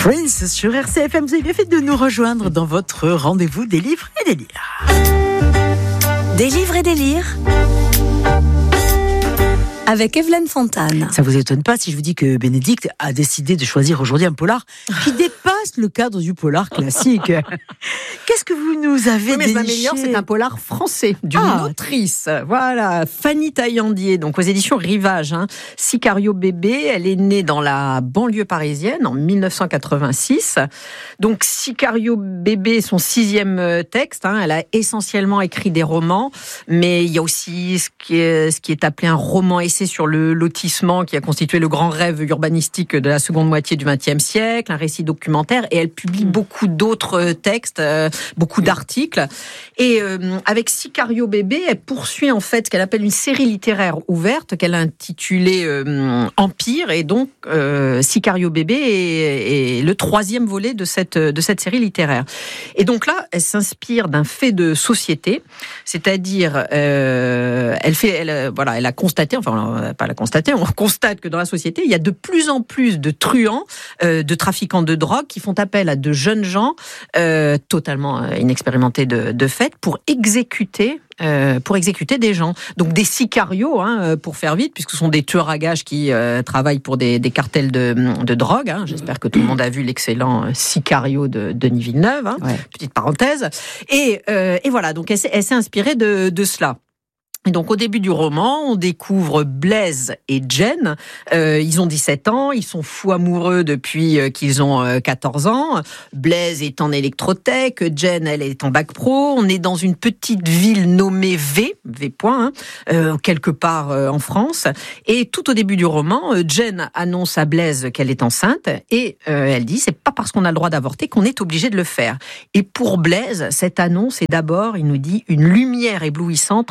Prince sur RCFM. Vous avez bien fait de nous rejoindre dans votre rendez-vous des livres et des lires. Des livres et des lires avec Evelyne Fontane. Ça vous étonne pas si je vous dis que Bénédicte a décidé de choisir aujourd'hui un polar qui dépasse le cadre du polar classique. Qu'est-ce que vous nous avez déniché? Ma meilleure, c'est un polar français d'une autrice. Voilà, Fanny Taillandier, donc aux éditions Rivage. Sicario bébé, elle est née dans la banlieue parisienne en 1986. Donc Sicario bébé, son 6e texte. Elle a essentiellement écrit des romans, mais il y a aussi ce qui est appelé un roman essai sur le lotissement qui a constitué le grand rêve urbanistique de la seconde moitié du XXe siècle, un récit documentaire, et elle publie beaucoup d'autres textes, beaucoup d'articles. Et avec Sicario bébé, elle poursuit en fait ce qu'elle appelle une série littéraire ouverte qu'elle a intitulée Empire, et donc Sicario bébé est le 3e volet de cette série littéraire. Et donc là, elle s'inspire d'un fait de société, c'est-à-dire elle a constaté, on constate que dans la société, il y a de plus en plus de truands, de trafiquants de drogue qui font appel à de jeunes gens totalement inexpérimentés de fait pour exécuter des gens. Donc des sicarios, pour faire vite, puisque ce sont des tueurs à gages qui travaillent pour des cartels de drogue. J'espère que tout le monde a vu l'excellent Sicario de Denis Villeneuve. Petite parenthèse. Et voilà, donc elle s'est inspirée de cela. Et donc, au début du roman, on découvre Blaise et Jen. Ils ont 17 ans, ils sont fous amoureux depuis qu'ils ont 14 ans. Blaise est en électrotech, Jen, elle est en bac pro. On est dans une petite ville nommée V, quelque part en France. Et tout au début du roman, Jen annonce à Blaise qu'elle est enceinte et elle dit, c'est pas parce qu'on a le droit d'avorter qu'on est obligé de le faire. Et pour Blaise, cette annonce est d'abord, il nous dit, une lumière éblouissante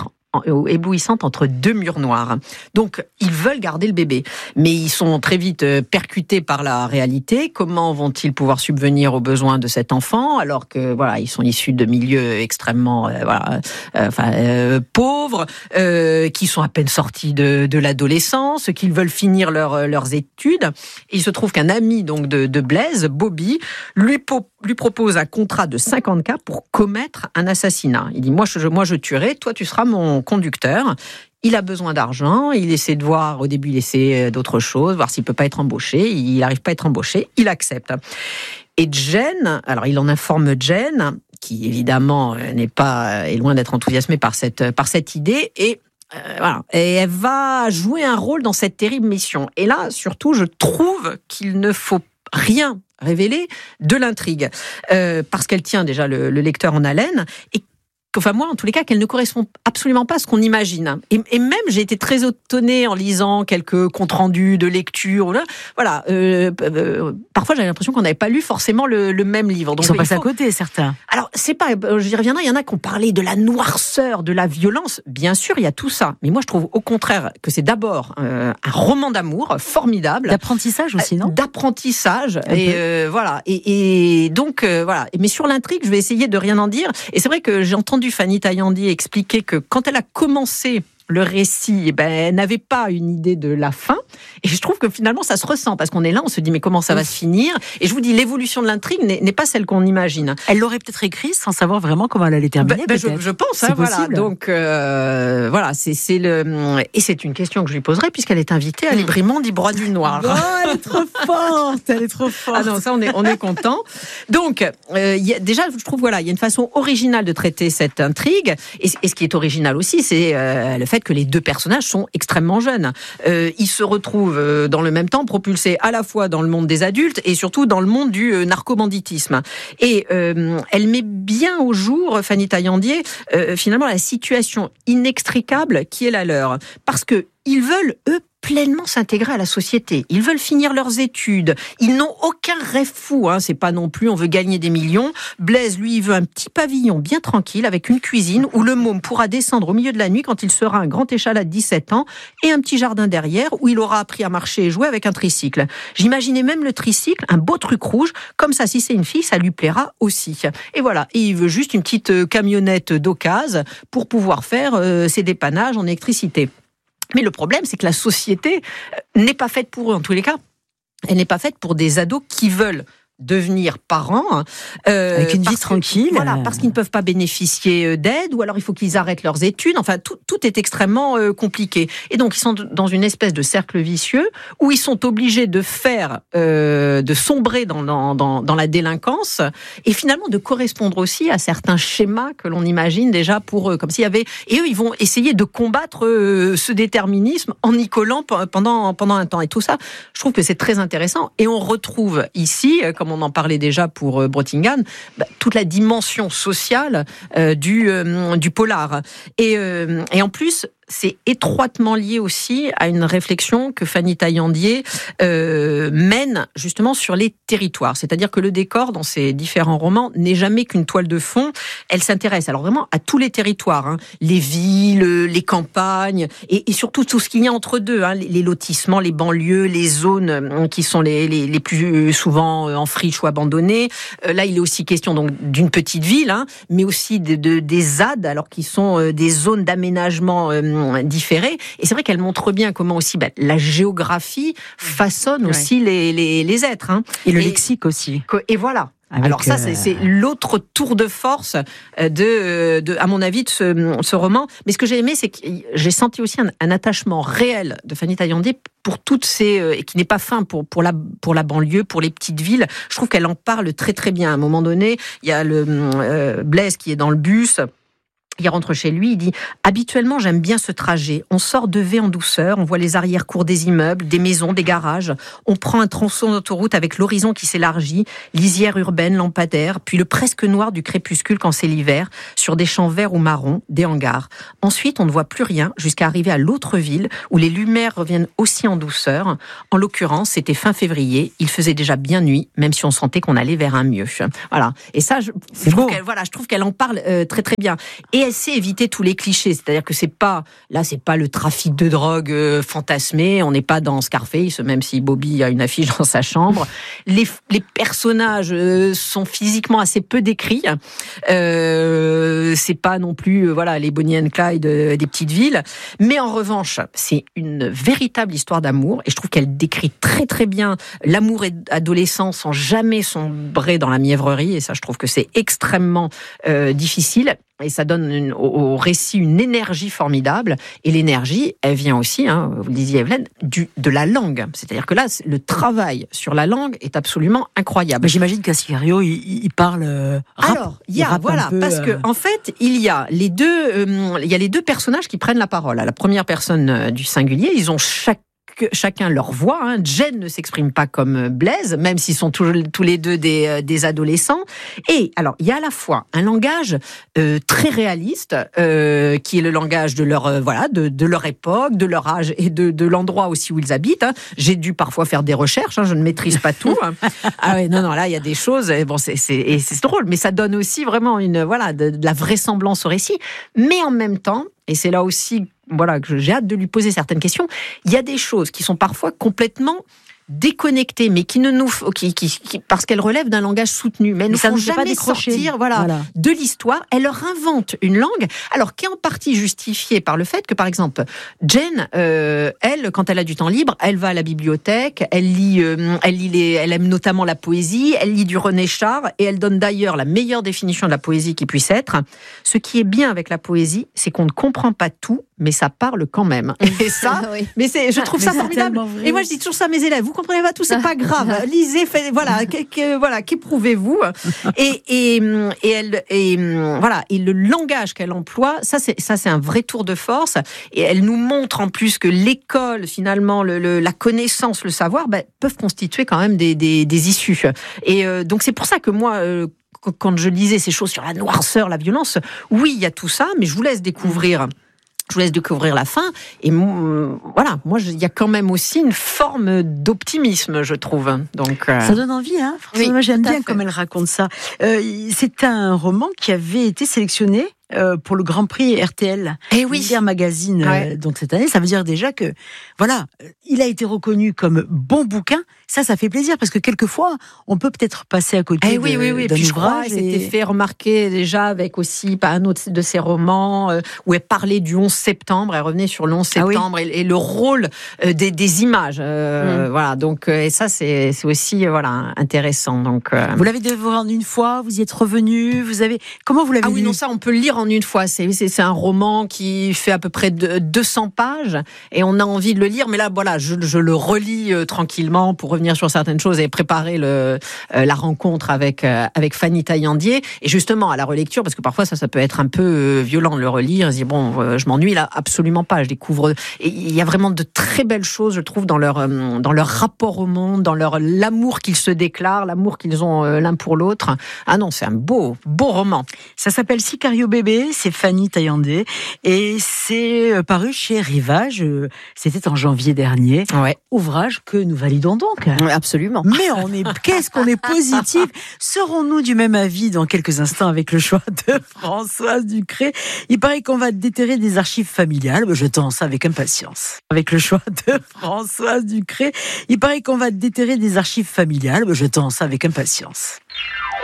entre deux murs noirs. Donc, ils veulent garder le bébé. Mais ils sont très vite percutés par la réalité. Comment vont-ils pouvoir subvenir aux besoins de cet enfant, alors que, ils sont issus de milieux extrêmement, pauvres, qui sont à peine sortis de l'adolescence, qu'ils veulent finir leurs études. Et il se trouve qu'un ami, donc, de Blaise, Bobby, lui propose un contrat de 50K pour commettre un assassinat. Il dit, moi je tuerai, toi tu seras mon conducteur. Il a besoin d'argent, il essaie de voir, au début il essaie d'autres choses, voir s'il peut pas être embauché, il n'arrive pas à être embauché, il accepte. Et Jen, alors il en informe Jen, qui évidemment est loin d'être enthousiasmée par cette idée, et elle va jouer un rôle dans cette terrible mission. Et là, surtout, je trouve qu'il ne faut rien révéler de l'intrigue, parce qu'elle tient déjà le lecteur en haleine, et moi, en tous les cas, qu'elle ne correspond absolument pas à ce qu'on imagine. Et même, j'ai été très étonnée en lisant quelques comptes rendus de lecture. Parfois, j'avais l'impression qu'on n'avait pas lu forcément le même livre. Donc, ils sont passés à côté, certains. Alors, j'y reviendrai, il y en a qui ont parlé de la noirceur, de la violence. Bien sûr, il y a tout ça. Mais moi, je trouve au contraire que c'est d'abord un roman d'amour formidable. D'apprentissage aussi, non ? D'apprentissage. Et donc, Mais sur l'intrigue, je vais essayer de rien en dire. Et c'est vrai que j'ai entendu Fanny Taillandier expliquer que quand elle a commencé le récit, elle n'avait pas une idée de la fin. Et je trouve que finalement, ça se ressent. Parce qu'on est là, on se dit, mais comment ça va se finir ? Et je vous dis, l'évolution de l'intrigue n'est pas celle qu'on imagine. Elle l'aurait peut-être écrit sans savoir vraiment comment elle allait terminer. Je pense, voilà. Donc, et c'est une question que je lui poserai, puisqu'elle est invitée à Librimonde, Ibrois du Noir. Elle est trop forte, elle est trop forte. Ah non, ça, on est content. Donc, déjà, je trouve, il y a une façon originale de traiter cette intrigue. Et ce qui est original aussi, c'est le fait que les deux personnages sont extrêmement jeunes. Ils se retrouvent dans le même temps propulsés à la fois dans le monde des adultes et surtout dans le monde du narcobanditisme. Et elle met bien au jour, Fanny Taillandier, finalement la situation inextricable qui est la leur. Parce que ils veulent, eux, pleinement s'intégrer à la société. Ils veulent finir leurs études. Ils n'ont aucun rêve fou. C'est pas non plus on veut gagner des millions. Blaise, lui, il veut un petit pavillon bien tranquille avec une cuisine où le môme pourra descendre au milieu de la nuit quand il sera un grand échalas de 17 ans et un petit jardin derrière où il aura appris à marcher et jouer avec un tricycle. J'imaginais même le tricycle, un beau truc rouge. Comme ça, si c'est une fille, ça lui plaira aussi. Et voilà. Et il veut juste une petite camionnette d'occasion pour pouvoir faire ses dépannages en électricité. Mais le problème, c'est que la société n'est pas faite pour eux, en tous les cas. Elle n'est pas faite pour des ados qui veulent devenir parents. Avec une vie tranquille. Voilà, parce qu'ils ne peuvent pas bénéficier d'aide, ou alors il faut qu'ils arrêtent leurs études. Enfin, tout est extrêmement compliqué. Et donc, ils sont dans une espèce de cercle vicieux où ils sont obligés de de sombrer dans la délinquance et finalement de correspondre aussi à certains schémas que l'on imagine déjà pour eux. Comme s'il y avait... Et eux, ils vont essayer de combattre ce déterminisme en y collant pendant un temps. Et tout ça, je trouve que c'est très intéressant. Et on retrouve ici, comme on en parlait déjà pour Brottingham, toute la dimension sociale du polar. Et en plus, c'est étroitement lié aussi à une réflexion que Fanny Taillandier mène justement sur les territoires. C'est-à-dire que le décor dans ses différents romans n'est jamais qu'une toile de fond. Elle s'intéresse alors vraiment à tous les territoires, hein. Les villes, les campagnes et surtout tout ce qu'il y a entre deux, hein. Les lotissements, les banlieues, les zones qui sont les plus souvent en friche ou abandonnées. Là, il est aussi question donc d'une petite ville, hein, mais aussi des ZAD, alors qui sont des zones d'aménagement différées. Et c'est vrai qu'elle montre bien comment aussi la géographie façonne aussi les êtres. Hein. Et le lexique aussi. Et voilà. Alors ça, c'est l'autre tour de force à mon avis, de ce roman. Mais ce que j'ai aimé, c'est que j'ai senti aussi un attachement réel de Fanny Taillandier pour toutes et qui n'est pas fin pour la banlieue, pour les petites villes. Je trouve qu'elle en parle très très bien. À un moment donné, il y a le Blaise qui est dans le bus. Il rentre chez lui, il dit « Habituellement, j'aime bien ce trajet. On sort de V en douceur, on voit les arrière-cours des immeubles, des maisons, des garages. On prend un tronçon d'autoroute avec l'horizon qui s'élargit, lisière urbaine, lampadaire, puis le presque noir du crépuscule quand c'est l'hiver, sur des champs verts ou marrons, des hangars. Ensuite, on ne voit plus rien jusqu'à arriver à l'autre ville où les lumières reviennent aussi en douceur. En l'occurrence, c'était fin février. Il faisait déjà bien nuit, même si on sentait qu'on allait vers un mieux. » Voilà. Et ça, je trouve qu'elle en parle très très bien. Et elle sait éviter tous les clichés, c'est-à-dire que c'est pas le trafic de drogue fantasmé, on n'est pas dans Scarface, même si Bobby a une affiche dans sa chambre. Les personnages sont physiquement assez peu décrits. C'est pas non plus les Bonnie and Clyde des petites villes, mais en revanche, c'est une véritable histoire d'amour et je trouve qu'elle décrit très très bien l'amour adolescent sans jamais sombrer dans la mièvrerie et ça, je trouve que c'est extrêmement difficile. Et ça donne au récit une énergie formidable. Et l'énergie, elle vient aussi, hein, vous le disiez Evelyne, de la langue. C'est-à-dire que là, le travail sur la langue est absolument incroyable. Mais j'imagine qu'à Sicario, il parle rap. Alors, parce que en fait, il y a les deux personnages qui prennent la parole. À la première personne du singulier, ils ont chacun leur voix. Hein. Jen ne s'exprime pas comme Blaise, même s'ils sont tous les deux des adolescents. Et alors, il y a à la fois un langage très réaliste, qui est le langage de leur de leur époque, de leur âge et de l'endroit aussi où ils habitent. Hein. J'ai dû parfois faire des recherches. Hein, je ne maîtrise pas tout. Hein. Ah ouais, non, là, il y a des choses. Bon, c'est drôle, mais ça donne aussi vraiment de la vraisemblance au récit. Mais en même temps, et c'est là aussi que j'ai hâte de lui poser certaines questions. Il y a des choses qui sont parfois complètement déconnectées, mais qui parce qu'elles relèvent d'un langage soutenu, mais elles ne font jamais sortir de l'histoire. Elle leur invente une langue, alors qui est en partie justifiée par le fait que, par exemple, Jen, elle, quand elle a du temps libre, elle va à la bibliothèque, elle aime notamment la poésie, elle lit du René Char, et elle donne d'ailleurs la meilleure définition de la poésie qui puisse être. Ce qui est bien avec la poésie, c'est qu'on ne comprend pas tout, mais ça parle quand même. Et ça, oui. Je trouve ça formidable. Et moi, je dis toujours ça à mes élèves. Vous comprenez pas tout, c'est pas grave. Lisez, qu'éprouvez-vous. Et le langage qu'elle emploie, ça c'est un vrai tour de force. Et elle nous montre en plus que l'école, finalement, la connaissance, le savoir, peuvent constituer quand même des issues. Et donc c'est pour ça que moi, quand je lisais ces choses sur la noirceur, la violence, oui, il y a tout ça, mais je vous laisse découvrir la fin. Et moi, il y a quand même aussi une forme d'optimisme, je trouve. Donc, ça donne envie, hein. Franchement, moi, j'aime bien comme elle raconte ça. C'est un roman qui avait été sélectionné pour le Grand Prix RTL, Lire Magazine, donc cette année. Ça veut dire déjà que, il a été reconnu comme bon bouquin ça fait plaisir parce que quelquefois, on peut peut-être passer à côté oui. d'un Puis je crois ouvrage. qu'elle s'était fait remarquer déjà avec aussi un autre de ses romans où elle parlait du 11 septembre. Elle revenait sur le 11 septembre et le rôle des images. Voilà. Donc, et ça, c'est aussi intéressant. Donc, Vous l'avez dévoré en une fois, vous y êtes revenu, comment vous l'avez lu? Ah oui, non, ça, on peut le lire en une fois. C'est un roman qui fait à peu près 200 pages et on a envie de le lire. Mais là, voilà, je le relis tranquillement pour revenir sur certaines choses et préparer la rencontre avec Fanny Taillandier. Et justement, à la relecture, parce que parfois, ça peut être un peu violent de le relire. On se dit, je m'ennuie là, absolument pas. Je découvre. Et il y a vraiment de très belles choses, je trouve, dans leur rapport au monde, dans l'amour qu'ils se déclarent, l'amour qu'ils ont l'un pour l'autre. Ah non, c'est un beau roman. Ça s'appelle Sicario bébé, c'est Fanny Taillandier et c'est paru chez Rivage. C'était en janvier dernier. Ouais. Ouvrage que nous validons donc. Absolument. Mais qu'est-ce qu'on est positif. Serons-nous du même avis dans quelques instants avec le choix de Françoise Ducré? Il paraît qu'on va déterrer des archives familiales. J'attends ça avec impatience. Avec le choix de Françoise Ducré, il paraît qu'on va déterrer des archives familiales. J'attends ça avec impatience.